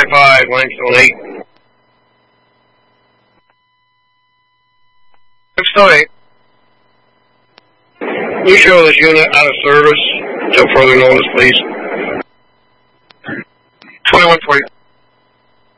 5, Limestone 8. 6-8. You show this unit out of service until further notice, please.